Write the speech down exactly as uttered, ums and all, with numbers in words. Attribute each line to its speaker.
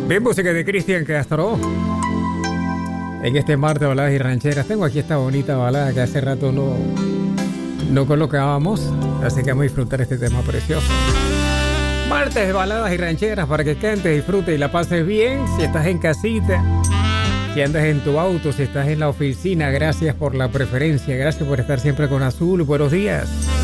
Speaker 1: Bien, música de Cristian Castro. En este martes de baladas y rancheras tengo aquí esta bonita balada que hace rato no, no colocábamos, así que vamos a disfrutar este tema precioso. Martes de baladas y rancheras para que cantes, disfrutes y la pases bien. Si estás en casita, si andas en tu auto, si estás en la oficina, gracias por la preferencia, gracias por estar siempre con Azul. Buenos días.